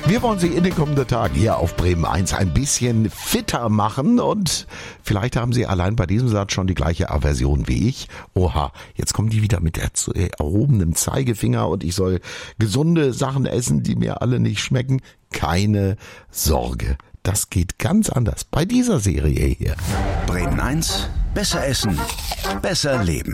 Wir wollen Sie in den kommenden Tagen hier auf Bremen 1 ein bisschen fitter machen und vielleicht haben Sie allein bei diesem Satz schon die gleiche Aversion wie ich. Oha, jetzt kommen die wieder mit erhobenem Zeigefinger und ich soll gesunde Sachen essen, die mir alle nicht schmecken. Keine Sorge, das geht ganz anders bei dieser Serie hier. Bremen 1, besser essen, besser leben.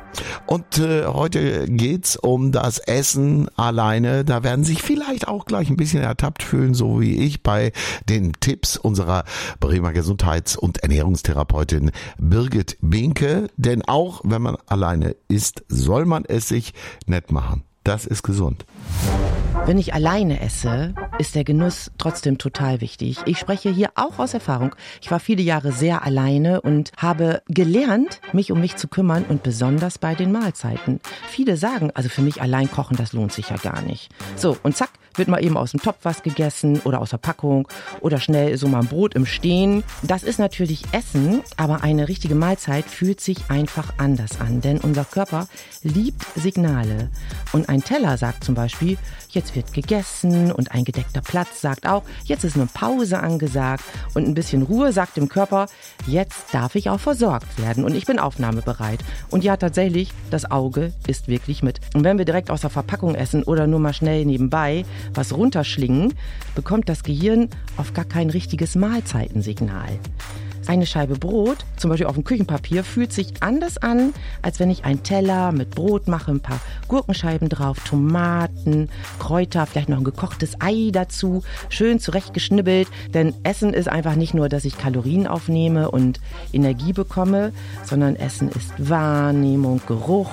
Und heute geht's um das Essen alleine. Da werden sich vielleicht auch gleich ein bisschen ertappt fühlen, so wie ich, bei den Tipps unserer Bremer Gesundheits- und Ernährungstherapeutin Birgit Behnke. Denn auch wenn man alleine isst, soll man es sich nett machen. Das ist gesund. Wenn ich alleine esse, ist der Genuss trotzdem total wichtig. Ich spreche hier auch aus Erfahrung. Ich war viele Jahre sehr alleine und habe gelernt, mich um mich zu kümmern und besonders bei den Mahlzeiten. Viele sagen, also für mich allein kochen, das lohnt sich ja gar nicht. So, und zack, wird mal eben aus dem Topf was gegessen oder aus der Packung oder schnell so mal ein Brot im Stehen. Das ist natürlich Essen, aber eine richtige Mahlzeit fühlt sich einfach anders an, denn unser Körper liebt Signale. Und ein Teller sagt zum Beispiel, jetzt wird gegessen, und ein gedeckter Platz sagt auch, jetzt ist eine Pause angesagt, und ein bisschen Ruhe sagt dem Körper, jetzt darf ich auch versorgt werden und ich bin aufnahmebereit. Und ja, tatsächlich, das Auge ist wirklich mit. Und wenn wir direkt aus der Verpackung essen oder nur mal schnell nebenbei was runterschlingen, bekommt das Gehirn auf gar kein richtiges Mahlzeitensignal. Eine Scheibe Brot, zum Beispiel auf dem Küchenpapier, fühlt sich anders an, als wenn ich einen Teller mit Brot mache, ein paar Gurkenscheiben drauf, Tomaten, Kräuter, vielleicht noch ein gekochtes Ei dazu, schön zurechtgeschnibbelt. Denn Essen ist einfach nicht nur, dass ich Kalorien aufnehme und Energie bekomme, sondern Essen ist Wahrnehmung, Geruch,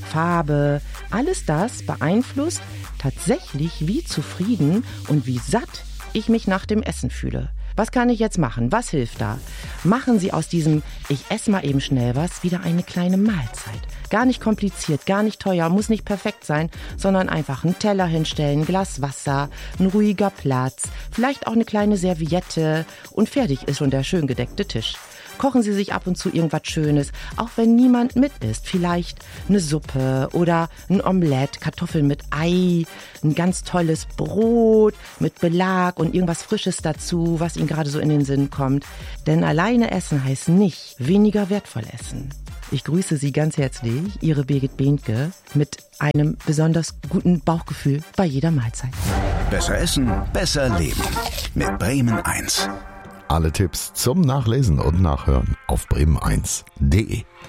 Farbe. Alles das beeinflusst tatsächlich, wie zufrieden und wie satt ich mich nach dem Essen fühle. Was kann ich jetzt machen? Was hilft da? Machen Sie aus diesem ich esse mal eben schnell was wieder eine kleine Mahlzeit. Gar nicht kompliziert, gar nicht teuer, muss nicht perfekt sein, sondern einfach einen Teller hinstellen, ein Glas Wasser, ein ruhiger Platz, vielleicht auch eine kleine Serviette und fertig ist schon der schön gedeckte Tisch. Kochen Sie sich ab und zu irgendwas Schönes, auch wenn niemand mit isst. Vielleicht eine Suppe oder ein Omelett, Kartoffeln mit Ei, ein ganz tolles Brot mit Belag und irgendwas Frisches dazu, was Ihnen gerade so in den Sinn kommt. Denn alleine essen heißt nicht weniger wertvoll essen. Ich grüße Sie ganz herzlich, Ihre Birgit Behnke, mit einem besonders guten Bauchgefühl bei jeder Mahlzeit. Besser essen, besser leben. Mit Bremen 1. Alle Tipps zum Nachlesen und Nachhören auf bremen1.de.